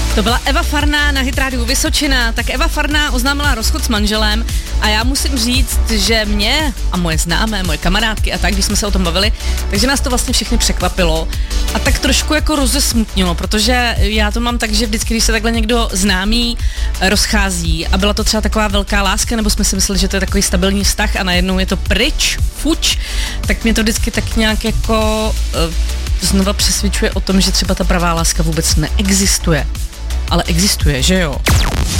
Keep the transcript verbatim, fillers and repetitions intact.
To byla Eva Farná na Hit Rádiu Vysočina. Tak Eva Farná oznámila rozchod s manželem a já musím říct, že mě a moje známé, moje kamarádky a tak, když jsme se o tom bavili, takže nás to vlastně všechny překvapilo a tak trošku jako rozesmutnilo, protože já to mám tak, že vždycky, když se takhle někdo známý rozchází a byla to třeba taková velká láska, nebo jsme si mysleli, že to je takový stabilní vztah a najednou je to pryč, fuč, tak mě to vždycky tak nějak jako uh, znova přesvědčuje o tom, že třeba ta pravá láska vůbec neexistuje. Ale existuje, že jo?